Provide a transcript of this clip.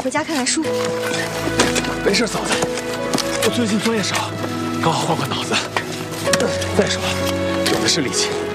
回家看看书。 没事，嫂子，我最近作业少，刚好换脑子。再说，有的是力气。